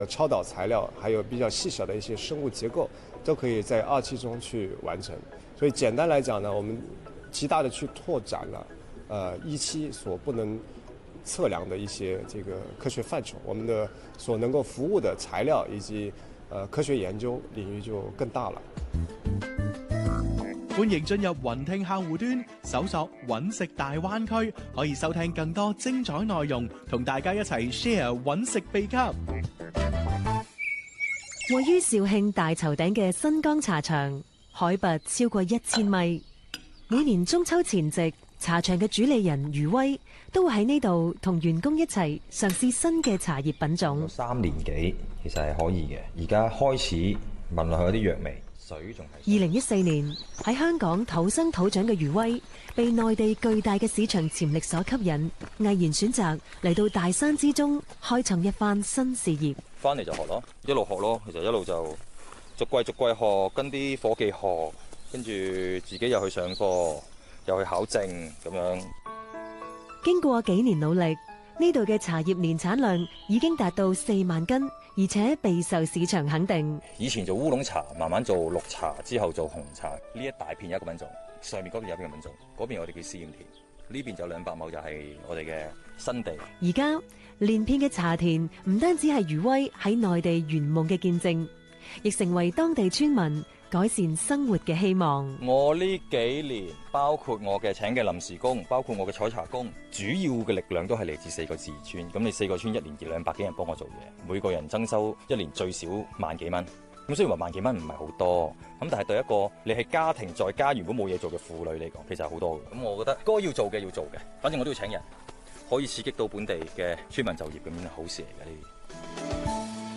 超导材料还有比较细小的一些生物结构，都可以在2期中去完成。所以简单来讲呢，我们极大的去拓展了1期所不能测量的一些这个科学范畴，我们的所能够服务的材料以及科學研究領域就更大了。 歡迎進入雲聽客戶端，搜索揾食大灣區，可以收聽更多精彩內容，同大家一齊 share 揾食秘笈。 位於肇慶大頭頂嘅新江茶場，海拔超過1000米。每年中秋前夕，茶場嘅主理人余威都會喺呢度同員工一齊嘗試新嘅茶葉品種。 3年幾其實係可以嘅，而家開始聞落去有啲藥味，水仲係。 2014年喺香港土生土長嘅余威，被內地巨大嘅市場潛力所吸引，毅然選擇嚟到大山之中開創一番新事業。 翻嚟就學咯，一路學咯，其實一路就逐季學，跟啲夥計學，跟住自己又去上課，又去考證咁樣。 經過幾年努力，呢度嘅茶葉年產量已經達到4萬斤，而且備受市場肯定。 以前做烏龍茶，慢慢做綠茶，之後做紅茶。呢一大片有一個品種，上面嗰邊有一個品種，嗰邊我哋叫試驗田，呢邊就200畝就係我哋嘅新地。 而家連片嘅茶田唔單止係余威喺內地圓夢嘅見證，亦成為當地村民改善生活嘅希望。 我呢幾年，包括我嘅請嘅臨時工，包括我嘅採茶工，主要嘅力量都係嚟自4個自村。咁你4個村1年200幾人幫我做嘢，每個人增收1年最少萬幾蚊。咁雖然話萬幾蚊唔係好多，咁但係對一個你係家庭在家如果冇嘢做嘅婦女嚟講，其實係好多嘅。咁我覺得該要做嘅要做嘅，反正我都要請人，可以刺激到本地嘅村民就業，咁樣係好事嚟嘅呢啲。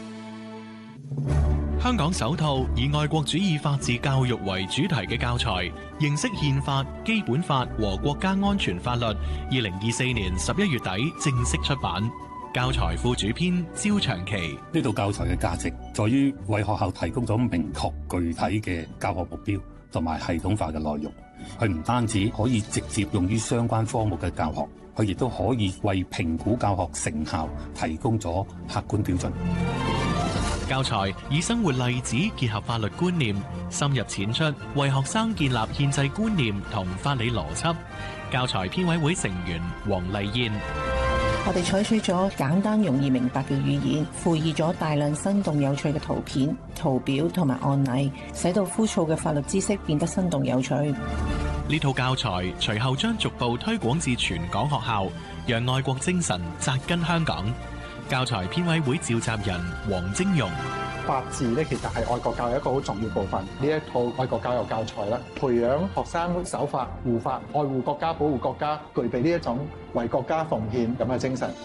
香港首套以愛國主義法治教育為主題嘅教材《認識憲法、基本法和國家安全法律》，2024年11月底正式出版。教材副主編焦長期， 呢套教材嘅價值在於為學校提供咗明確具體嘅教學目標同埋系統化嘅內容。佢唔單止可以直接用於相關科目嘅教學，佢亦都可以為評估教學成效提供咗客觀標準。 教材以生活例子結合法律觀念，深入淺出，為學生建立憲制觀念同法理邏輯。教材編委會成員黃麗燕， 我哋採取咗簡單容易明白嘅語言，附以咗大量生動有趣嘅圖片、圖表同埋案例，使到枯燥嘅法律知識變得生動有趣。 呢套教材隨後將逐步推廣至全港學校，讓愛國精神扎根香港。教材編委會召集人黃晶容， 法治咧其實係愛國教育一個好重要部分。呢一套愛國教育教材啦，培養學生守法、護法、愛護國家、保護國家，具備呢一種為國家奉獻咁嘅精神。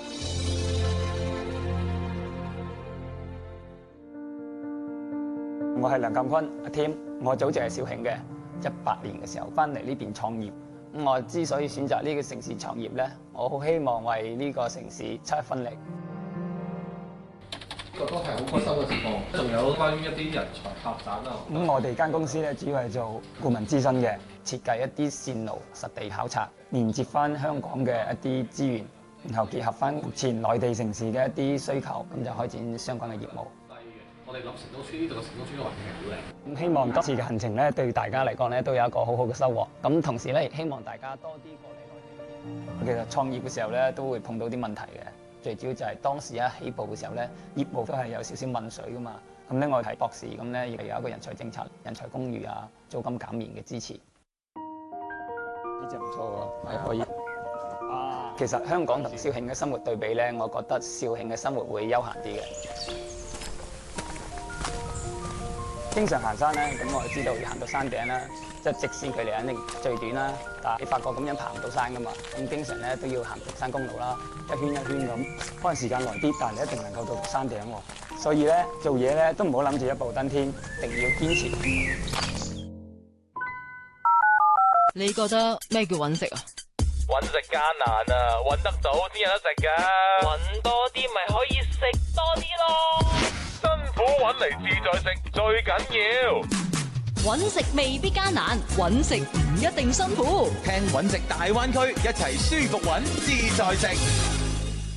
我係梁鑑坤阿 Tim， 我祖籍係肇慶嘅，18年嘅時候翻嚟呢邊創業。我之所以選擇呢個城市創業咧，我好希望為呢個城市出一分力。 呢個都係好開心嘅情況。仲有關於一啲人才發展啊。 我哋間公司咧主要係做顧問諮詢嘅，設計一啲線路實地考察，連接翻香港嘅一啲資源，然後結合翻目前內地城市嘅一啲需求，咁就開展相關嘅業務。 我哋諗成都村呢度嘅成都村嘅環境係好靚。 咁希望今次嘅行程咧，對大家嚟講咧，都有一個好好嘅收穫。咁同時咧，亦希望大家多啲過嚟內地。其實創業嘅時候咧，都會碰到啲問題嘅。最主要就係當時一起步嘅時候咧，業務都係有少少問水噶嘛。咁咧，我係博士，咁咧亦有一個人才政策、人才公寓啊、租金減免嘅支持。呢隻唔錯喎，係可以。啊，其實香港同肇慶嘅生活對比咧，我覺得肇慶嘅生活會悠閒啲嘅。經常行山咧，咁我就知道要行到山頂啦，即係直線距離肯定最短啦。但係你發覺咁樣爬唔到山噶嘛，咁經常咧都要行平山公路啦，一圈一圈咁，可能時間耐啲，但係你一定能夠到山頂喎。所以咧做嘢咧都唔好諗住一步登天，一定要堅持。 你覺得咩叫揾食啊？ 揾食艱難啊，揾得到先有得食㗎。揾多啲咪可以食多啲咯。辛苦揾嚟自在食最緊要。 揾食未必艱難，揾食唔一定辛苦。 聽揾食大灣區，一齊舒服揾自在食。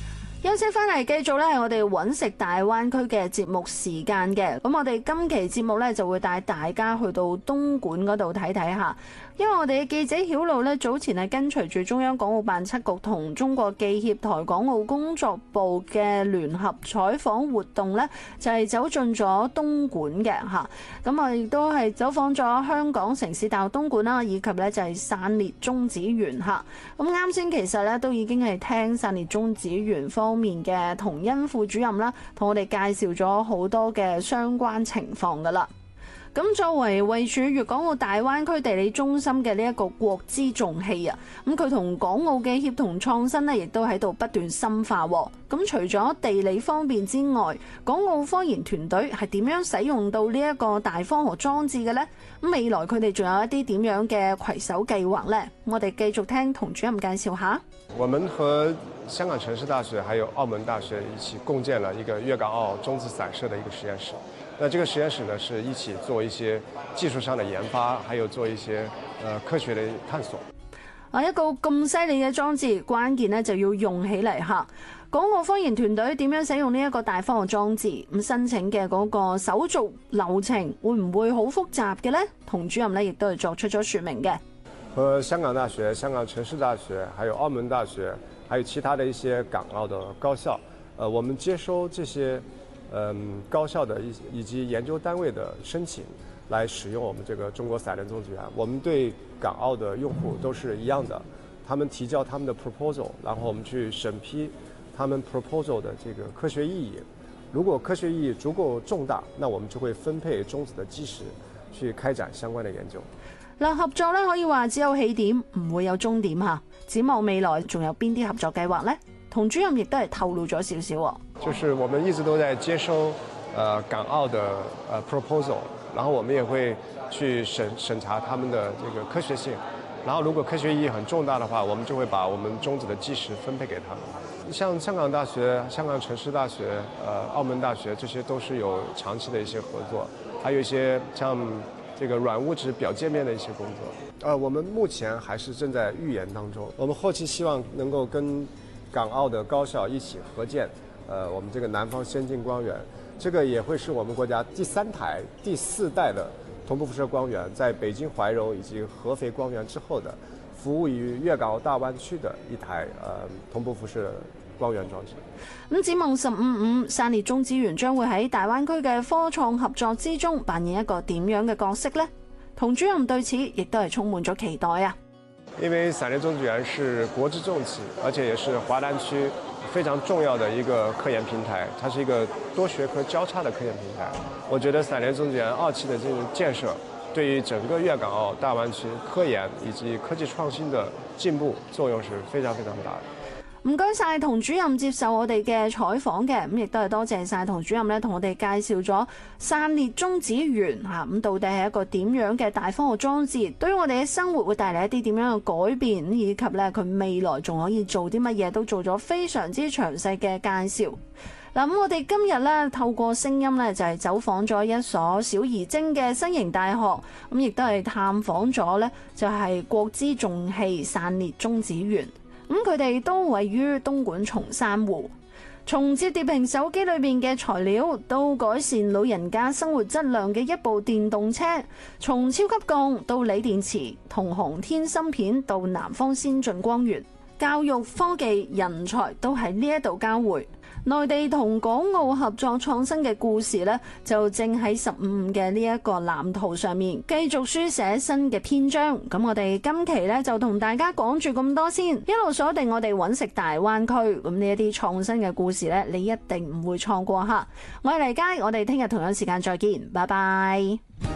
休息翻嚟，繼續咧係我哋揾食大灣區嘅節目時間嘅。咁我哋今期節目咧就會帶大家去到東莞嗰度睇睇下，因為我哋嘅記者曉露咧早前係跟隨住中央港澳辦7局同中國記協台港澳工作部嘅聯合採訪活動咧，就係走進咗東莞嘅嚇。咁我亦都係走訪咗香港城市大學東莞啦，以及咧就係散裂中子園嚇。咁啱先其實咧都已經係聽散裂中子園方面嘅童恩副主任啦，同我哋介紹咗好多嘅相關情況噶啦。咁作為位處粵港澳大灣區地理中心嘅呢一個國資重器啊，咁佢同港澳嘅協同創新呢，亦都喺度不斷深化。咁除咗地理方面之外，港澳科研團隊係點樣使用到呢一個大科學裝置嘅呢？咁未來佢哋仲有一啲點樣嘅攜手計劃呢？我哋繼續聽童主任介紹下。 我們和香港城市大學還有澳門大學一起共建了一個粵港澳中子散射的一個實驗室。那這個實驗室呢，是一起做一些技術上的研發，還有做一些科學的探索。 一個咁犀利嘅裝置，關鍵呢就要用起嚟嚇。港澳科研團隊點樣使用呢一個大科學裝置？咁申請嘅嗰個手續流程會唔會好複雜嘅呢？童主任呢亦都係作出咗説明嘅。 和香港大學、香港城市大學，還有澳門大學，還有其他的一些港澳的高校，我們接收這些高校的以及研究單位的申請，來使用我們這個中國散裂中子源。我們對港澳的用戶都是一樣的，他們提交他們的 proposal， 然後我們去審批他們 proposal 的這個科學意義。如果科學意義足夠重大，那我們就會分配中子的基石，去開展相關的研究。 嗱，合作咧可以話只有起點，唔會有終點嚇。展望未來，仲有邊啲合作計劃呢？童主任亦都係透露咗少少。 就是我們一直都在接收港澳的proposal， 然後我們也會去審查他們的這個科學性。然後如果科學意義很重大的話，我們就會把我們中子的基石分配給他們。像香港大學、香港城市大學、澳門大學，這些都是有長期的一些合作，還有一些像這個軟物質表界面的一些工作。我們目前還是正在預研當中，我們後期希望能夠跟港澳的高校一起合建我們這個南方先進光源，這個也會是我們國家第3台、第4代的同步輻射光源，在北京懷柔以及合肥光源之後的服務於粵港澳大灣區的一台同步輻射光源裝置。 咁展望15-5散裂中子源將會喺大灣區嘅科創合作之中扮演一個點樣嘅角色呢？童主任對此亦都係充滿咗期待啊！ 因為散裂中子源是國之重器，而且也是華南區非常重要的一個科研平台，它是一個多學科交叉的科研平台。我覺得散裂中子源2期的這個建設，對於整個粵港澳大灣區科研以及科技創新的進步作用是非常非常大的。 唔該晒童主任接受我哋嘅採訪嘅，咁亦都係多謝晒童主任咧，同我哋介紹咗散裂中子源嚇，咁到底係一個點樣嘅大科學裝置，對於我哋嘅生活會帶嚟一啲點樣嘅改變，以及咧佢未來仲可以做啲乜嘢，都做咗非常之詳細嘅介紹。嗱，咁我哋今日咧透過聲音咧就係走訪咗一所小而精嘅新型大學，咁亦都係探訪咗咧就係國資重器散裂中子源。咁佢哋都位於東莞松山湖，從摺疊屏手機裏面嘅材料到改善老人家生活質量嘅一部電動車，從超級鋼到鋰電池，同航天芯片到南方先進光源，教育、科技、人才都喺呢一度交匯。內地同港澳合作創新嘅故事呢，就正喺15嘅呢一個藍圖上面繼續書寫新嘅篇章。咁我哋今期呢，就同大家講住咁多先，一路鎖定我哋揾食大灣區。咁呢一啲創新嘅故事呢，你一定唔會錯過吓。我係黎佳，我哋聽日同樣時間再見，拜拜。